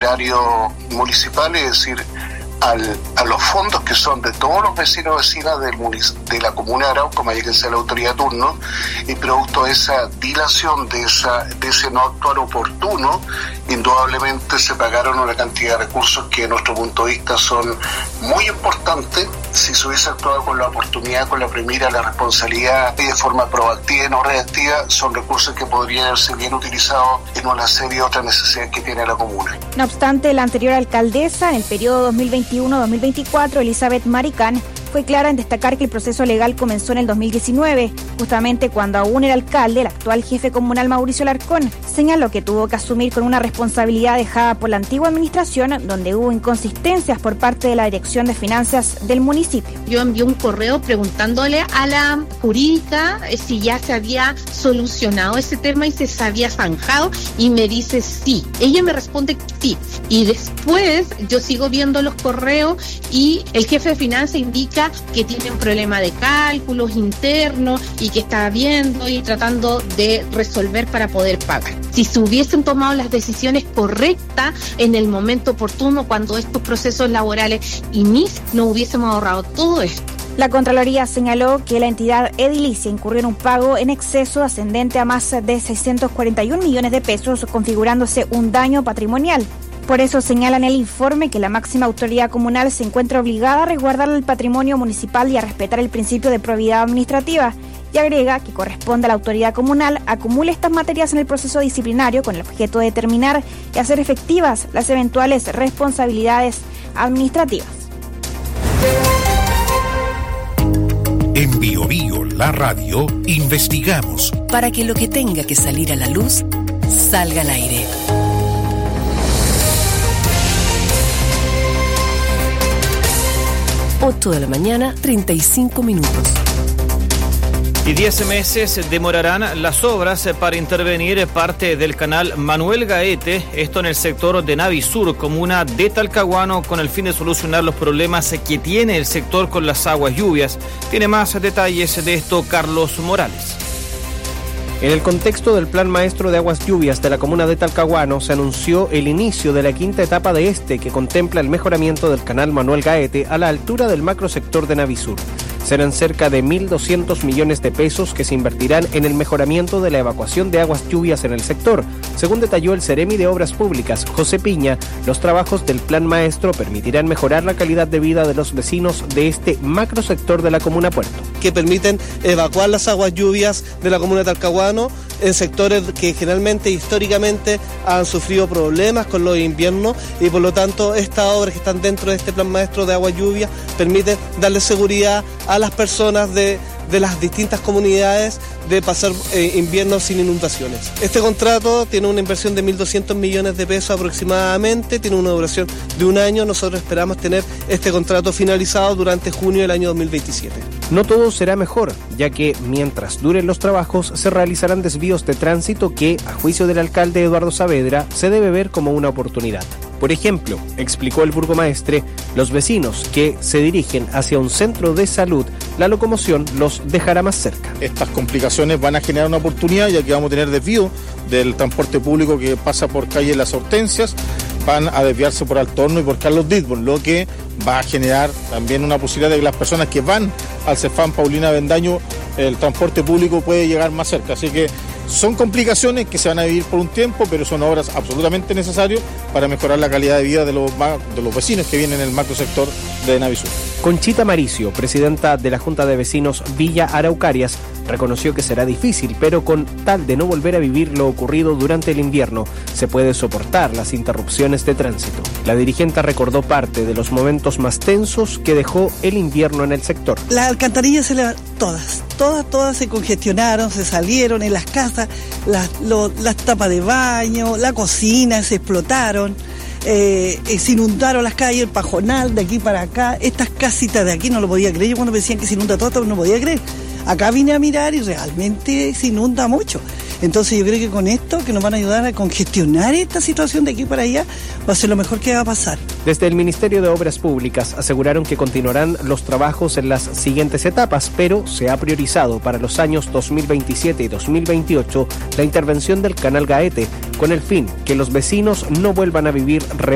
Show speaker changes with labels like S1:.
S1: erario municipal, es decir, a los fondos que son de todos los vecinos y vecinas de la comuna de Arauco, más allá que sea la autoridad de turno, y producto de esa dilación, de ese no actuar oportuno, indudablemente se pagaron una cantidad de recursos que, de nuestro punto de vista, son muy importantes. Si se hubiese actuado con la oportunidad, con la primera, la responsabilidad y de forma proactiva y no reactiva, son recursos que podrían ser bien utilizados en una serie de otras necesidades que tiene la comuna.
S2: No obstante, la anterior alcaldesa, en el periodo 2021-2024, Elizabeth Maricán, fue clara en destacar que el proceso legal comenzó en el 2019, justamente cuando aún era alcalde. El actual jefe comunal, Mauricio Larcón, señaló que tuvo que asumir con una responsabilidad dejada por la antigua administración, donde hubo inconsistencias por parte de la Dirección de Finanzas del municipio.
S3: Yo envié un correo preguntándole a la jurídica si ya se había solucionado ese tema y se había zanjado, y me dice sí. Ella me responde sí, y después yo sigo viendo los correos y el jefe de finanzas indica que tiene un problema de cálculos internos y que está viendo y tratando de resolver para poder pagar. Si se hubiesen tomado las decisiones correctas en el momento oportuno, cuando estos procesos laborales inician, no hubiésemos ahorrado todo esto.
S2: La Contraloría señaló que la entidad edilicia incurrió en un pago en exceso ascendente a más de 641 millones de pesos, configurándose un daño patrimonial. Por eso señalan en el informe que la máxima autoridad comunal se encuentra obligada a resguardar el patrimonio municipal y a respetar el principio de probidad administrativa, y agrega que corresponde a la autoridad comunal acumule estas materias en el proceso disciplinario con el objeto de determinar y hacer efectivas las eventuales responsabilidades administrativas.
S4: En Bio Bio, la radio, investigamos
S5: para que lo que tenga que salir a la luz salga al aire. 8 de la mañana, 35 minutos.
S6: Y 10 meses demorarán las obras para intervenir parte del canal Manuel Gaete, esto en el sector de Navisur, comuna de Talcahuano, con el fin de solucionar los problemas que tiene el sector con las aguas lluvias. Tiene más detalles de esto Carlos Morales.
S7: En el contexto del Plan Maestro de Aguas Lluvias de la comuna de Talcahuano, se anunció el inicio de la quinta etapa de que contempla el mejoramiento del canal Manuel Gaete a la altura del macrosector de Navisur. Serán cerca de 1.200 millones de pesos que se invertirán en el mejoramiento de la evacuación de aguas lluvias en el sector. Según detalló el Seremi de Obras Públicas, José Piña, los trabajos del Plan Maestro permitirán mejorar la calidad de vida de los vecinos de este macrosector de la comuna Puerto.
S8: Que permiten evacuar las aguas lluvias de la comuna de Talcahuano en sectores que generalmente, históricamente, han sufrido problemas con los inviernos, y por lo tanto estas obras que están dentro de este Plan Maestro de Aguas Lluvias permiten darle seguridad a las personas de las distintas comunidades de pasar inviernos sin inundaciones. Este contrato tiene una inversión de 1.200 millones de pesos aproximadamente, tiene una duración de un año. Nosotros esperamos tener este contrato finalizado durante junio del año 2027.
S7: No todo será mejor, ya que mientras duren los trabajos se realizarán desvíos de tránsito que, a juicio del alcalde Eduardo Saavedra, se debe ver como una oportunidad. Por ejemplo, explicó el burgomaestre, los vecinos que se dirigen hacia un centro de salud, la locomoción los dejará más cerca.
S9: Estas complicaciones van a generar una oportunidad, ya que vamos a tener desvío del transporte público que pasa por calle Las Hortensias, van a desviarse por Alto Horno y por Carlos Ditborn, lo que va a generar también una posibilidad de que las personas que van al Cefam Paulina Bendaño, el transporte público puede llegar más cerca. Así que son complicaciones que se van a vivir por un tiempo, pero son obras absolutamente necesarias para mejorar la calidad de vida de los vecinos que vienen en el macrosector de Navisur.
S7: Conchita Maricio, presidenta de la Junta de Vecinos Villa Araucarias, reconoció que será difícil, pero con tal de no volver a vivir lo ocurrido durante el invierno, se puede soportar las interrupciones de tránsito. La dirigente recordó parte de los momentos más tensos que dejó el invierno en el sector.
S10: Las alcantarillas todas se congestionaron, se salieron en las casas, las tapas de baño, la cocina se explotaron. Se inundaron las calles, el Pajonal, de aquí para acá, estas casitas de aquí no lo podía creer. Yo cuando me decían que se inunda todo, no podía creer. Acá vine a mirar y realmente se inunda mucho. Entonces yo creo que con esto, que nos van a ayudar a congestionar esta situación de aquí para allá, va a ser lo mejor que va a pasar.
S7: Desde el Ministerio de Obras Públicas aseguraron que continuarán los trabajos en las siguientes etapas, pero se ha priorizado para los años 2027 y 2028 la intervención del canal Gaete, con el fin que los vecinos no vuelvan a vivir